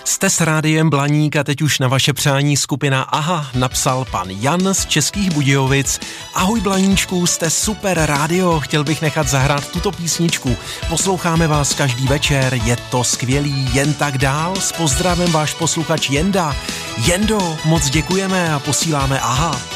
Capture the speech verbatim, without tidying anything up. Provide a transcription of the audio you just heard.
Jste s Rádiem Blaník a teď už na vaše přání skupina Aha napsal pan Jan z Českých Budějovic. Ahoj Blaníčku, jste super rádio, chtěl bych nechat zahrát tuto písničku. Posloucháme vás každý večer, je to skvělý, jen tak dál. S pozdravem váš posluchač Jenda. Jendo, moc děkujeme a posíláme Aha.